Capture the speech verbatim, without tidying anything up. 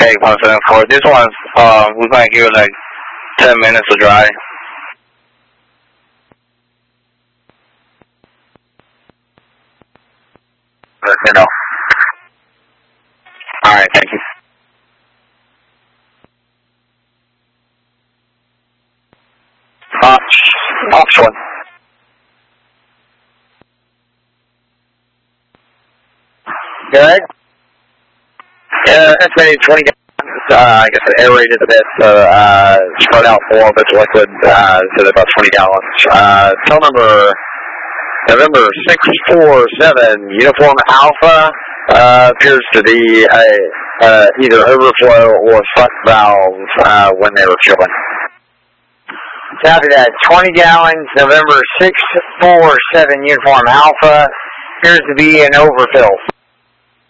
Okay, one seven four. This one's, uh, we're going to give it like ten minutes to dry. Let me know. Alright, thank you. Uh, Ops one. Good. Yeah, estimated twenty gallons. Uh, I guess it aerated a bit, so uh, spread out more bits of liquid, uh, so about twenty gallons. Uh, cell number November six four seven, Uniform Alpha, uh, appears to be a, uh, either overflow or front valve uh, when they were filling. Copy that. twenty gallons, November six four seven, Uniform Alpha, appears to be an overfill.